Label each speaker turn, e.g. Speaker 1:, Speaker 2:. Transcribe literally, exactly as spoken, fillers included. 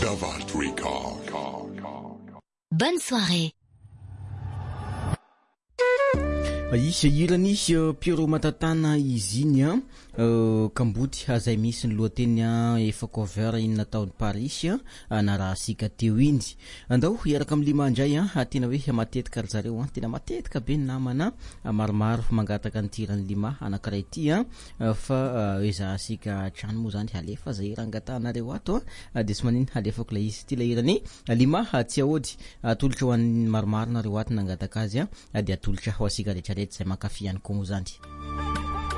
Speaker 1: Boulevard Record.
Speaker 2: Bonne soirée.
Speaker 3: Isy irany Piero Matatana izy iny a kamboty azay misy ny lohateny efa cover inona taon'ny Paris na raha sika teo iny andao hiaraka amin'ny lima andray a tena hoe matetika ry zareo tena matetika be ny namana maromaro mangataka ny tirany lima anankiray ity a fa eza sika trano moa zany alefa zay rangatanareo ato dia sy manino alefako la izy ty la irany lima tsy ahody atolotra ho an'ny maromaro nareo ato nangataka azy a dia atolotra ho asika rehetra rehetra zay mankafy ihany koa moa zany.